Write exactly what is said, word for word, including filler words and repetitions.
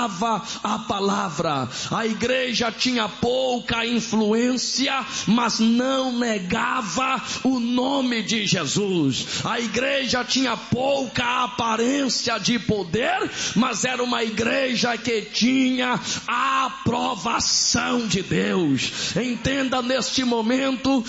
pregava a palavra. A igreja tinha pouca influência, mas não negava o nome de Jesus. A igreja tinha pouca aparência de poder, mas era uma igreja que tinha a aprovação de Deus. Entenda neste momento